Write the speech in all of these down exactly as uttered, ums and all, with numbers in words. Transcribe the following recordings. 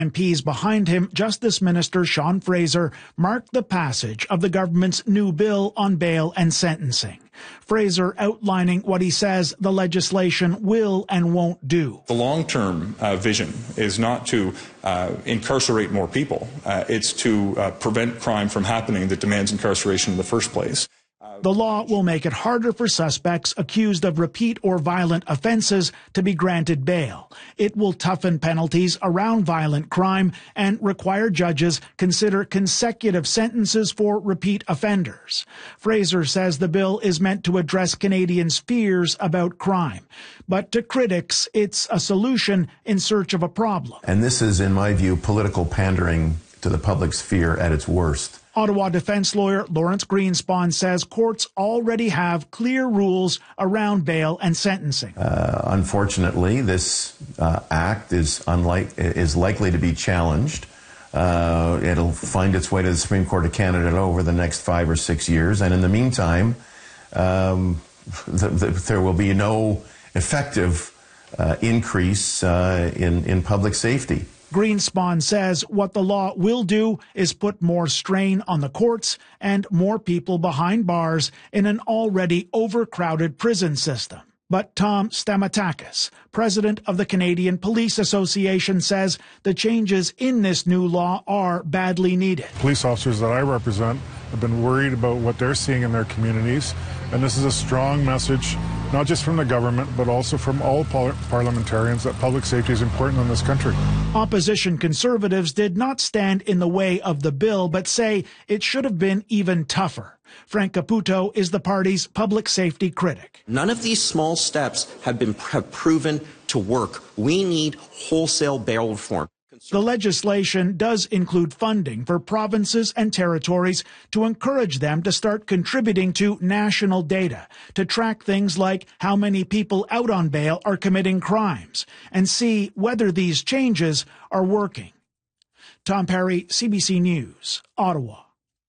M Ps behind him, Justice Minister Sean Fraser, marked the passage of the government's new bill on bail and sentencing. Fraser outlining what he says the legislation will and won't do. The long-term uh, vision is not to uh, incarcerate more people. Uh, it's to uh, prevent crime from happening that demands incarceration in the first place. The law will make it harder for suspects accused of repeat or violent offenses to be granted bail. It will toughen penalties around violent crime and require judges consider consecutive sentences for repeat offenders. Fraser says the bill is meant to address Canadians' fears about crime. But to critics, it's a solution in search of a problem. And this is, in my view, political pandering to the public's fear at its worst. Ottawa defense lawyer Lawrence Greenspan says courts already have clear rules around bail and sentencing. Uh, unfortunately, this uh, act is unlike is likely to be challenged. Uh, it'll find its way to the Supreme Court of Canada over the next five or six years, and in the meantime, um, the, the, there will be no effective uh, increase uh, in in public safety. Greenspan says what the law will do is put more strain on the courts and more people behind bars in an already overcrowded prison system. But Tom Stamatakis, president of the Canadian Police Association, says the changes in this new law are badly needed. Police officers that I represent have been worried about what they're seeing in their communities, and this is a strong message, not just from the government, but also from all par- parliamentarians, that public safety is important in this country. Opposition Conservatives did not stand in the way of the bill, but say it should have been even tougher. Frank Caputo is the party's public safety critic. None of these small steps have been have proven to work. We need wholesale bail reform. The legislation does include funding for provinces and territories to encourage them to start contributing to national data, to track things like how many people out on bail are committing crimes, and see whether these changes are working. Tom Perry, C B C News, Ottawa.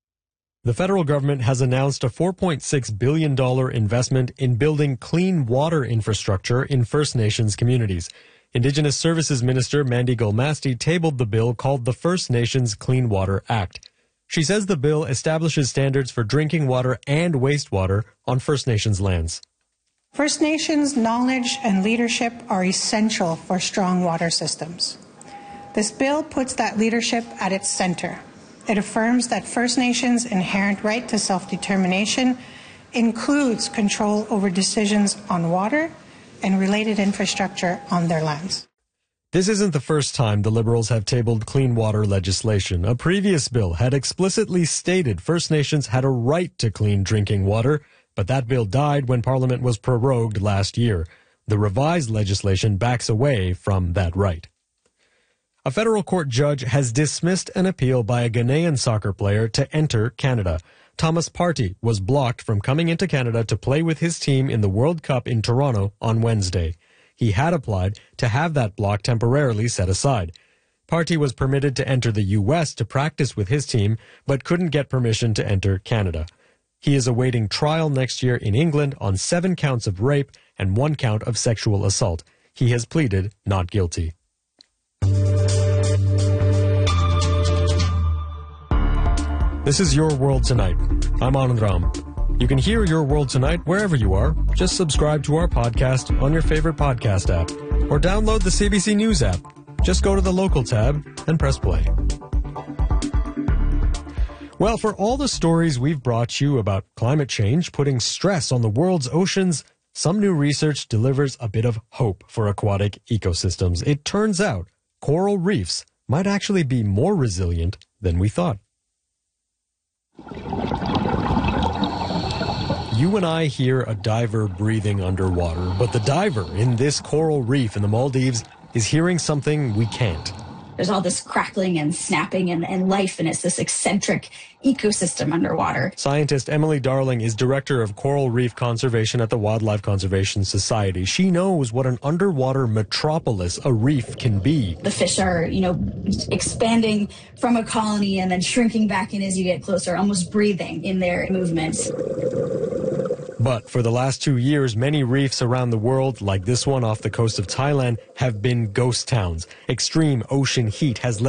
The federal government has announced a four point six billion dollars investment in building clean water infrastructure in First Nations communities. Indigenous Services Minister Mandy Golmasti tabled the bill called the First Nations Clean Water Act. She says the bill establishes standards for drinking water and wastewater on First Nations lands. First Nations knowledge and leadership are essential for strong water systems. This bill puts that leadership at its center. It affirms that First Nations' inherent right to self-determination includes control over decisions on water and related infrastructure on their lands. This isn't the first time the Liberals have tabled clean water legislation. A previous bill had explicitly stated First Nations had a right to clean drinking water, but that bill died when Parliament was prorogued last year. The revised legislation backs away from that right. A federal court judge has dismissed an appeal by a Ghanaian soccer player to enter Canada. Thomas Partey was blocked from coming into Canada to play with his team in the World Cup in Toronto on Wednesday. He had applied to have that block temporarily set aside. Partey was permitted to enter the U S to practice with his team, but couldn't get permission to enter Canada. He is awaiting trial next year in England on seven counts of rape and one count of sexual assault. He has pleaded not guilty. This is Your World Tonight. I'm Anand Ram. You can hear Your World Tonight wherever you are. Just subscribe to our podcast on your favorite podcast app or download the C B C News app. Just go to the local tab and press play. Well, for all the stories we've brought you about climate change putting stress on the world's oceans, some new research delivers a bit of hope for aquatic ecosystems. It turns out coral reefs might actually be more resilient than we thought. You and I hear a diver breathing underwater, but the diver in this coral reef in the Maldives is hearing something we can't. There's all this crackling and snapping and, and life, and it's this eccentric ecosystem underwater. Scientist Emily Darling is director of coral reef conservation at the Wildlife Conservation Society. She knows what an underwater metropolis a reef can be. The fish are, you know, expanding from a colony and then shrinking back in as you get closer, almost breathing in their movements. But for the last two years, many reefs around the world, like this one off the coast of Thailand, have been ghost towns. Extreme ocean heat has led